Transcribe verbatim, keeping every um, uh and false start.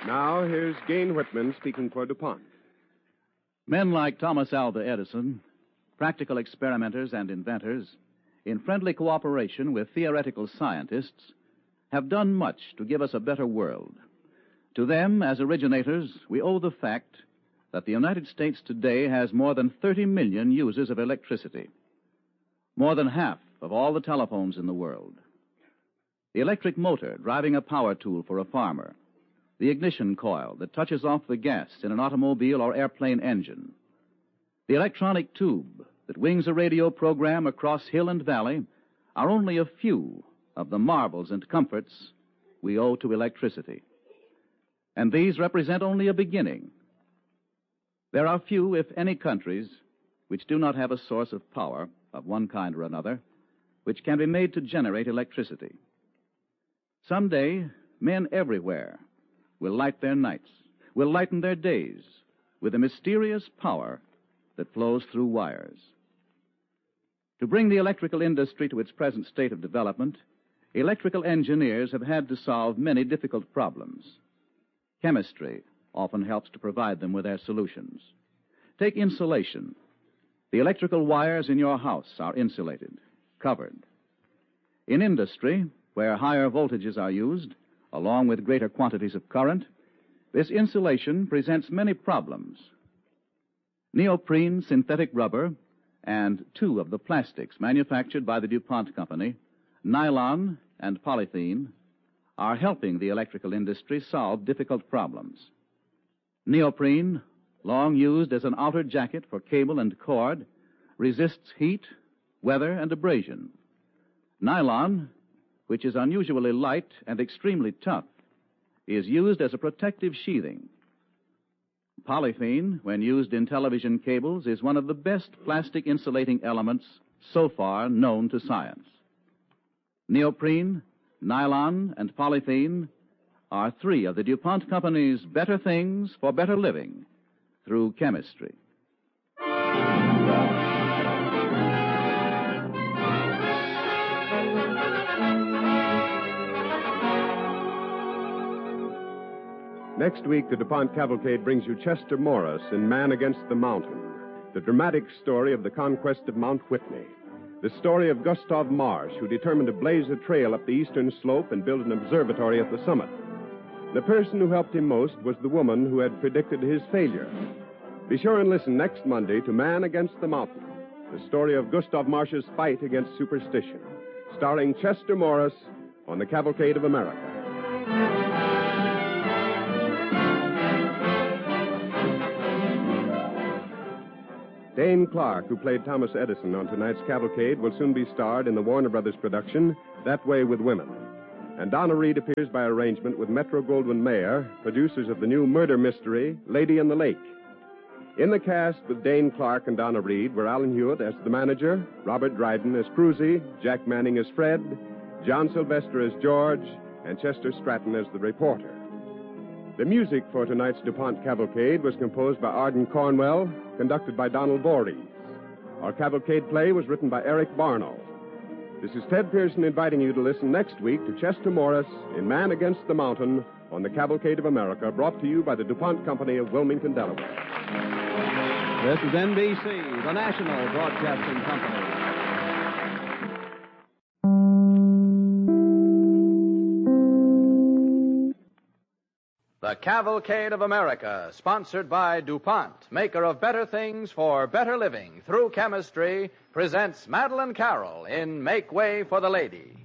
Now, here's Gain Whitman speaking for DuPont. Men like Thomas Alva Edison, practical experimenters and inventors, in friendly cooperation with theoretical scientists, have done much to give us a better world. To them, as originators, we owe the fact that the United States today has more than thirty million users of electricity, more than half of all the telephones in the world. The electric motor driving a power tool for a farmer, the ignition coil that touches off the gas in an automobile or airplane engine, the electronic tube that wings a radio program across hill and valley are only a few of the marvels and comforts we owe to electricity. And these represent only a beginning. There are few, if any, countries which do not have a source of power of one kind or another which can be made to generate electricity. Someday, men everywhere will light their nights, will lighten their days with a mysterious power that flows through wires. To bring the electrical industry to its present state of development, electrical engineers have had to solve many difficult problems. Chemistry often helps to provide them with their solutions. Take insulation. The electrical wires in your house are insulated, covered. In industry, where higher voltages are used, along with greater quantities of current, this insulation presents many problems. Neoprene synthetic rubber and two of the plastics manufactured by the DuPont Company, nylon and polythene, are helping the electrical industry solve difficult problems. Neoprene, long used as an outer jacket for cable and cord, resists heat, weather, and abrasion. Nylon, which is unusually light and extremely tough, is used as a protective sheathing. Polythene, when used in television cables, is one of the best plastic insulating elements so far known to science. Neoprene, nylon, and polythene are three of the DuPont Company's better things for better living through chemistry. Next week, the DuPont Cavalcade brings you Chester Morris in Man Against the Mountain, the dramatic story of the conquest of Mount Whitney, the story of Gustav Marsh, who determined to blaze a trail up the eastern slope and build an observatory at the summit. The person who helped him most was the woman who had predicted his failure. Be sure and listen next Monday to Man Against the Mountain, the story of Gustav Marsh's fight against superstition, starring Chester Morris on the Cavalcade of America. Dane Clark, who played Thomas Edison on tonight's Cavalcade, will soon be starred in the Warner Brothers production, That Way with Women. And Donna Reed appears by arrangement with Metro-Goldwyn-Mayer, producers of the new murder mystery, Lady in the Lake. In the cast with Dane Clark and Donna Reed were Alan Hewitt as the manager, Robert Dryden as Cruzy, Jack Manning as Fred, John Sylvester as George, and Chester Stratton as the reporter. The music for tonight's DuPont Cavalcade was composed by Arden Cornwell, conducted by Donald Voorhees. Our cavalcade play was written by Eric Barnow. This is Ted Pearson inviting you to listen next week to Chester Morris in Man Against the Mountain on the Cavalcade of America, brought to you by the DuPont Company of Wilmington, Delaware. This is N B C, the national broadcasting company. The Cavalcade of America, sponsored by DuPont, maker of better things for better living through chemistry, presents Madeline Carroll in Make Way for the Lady.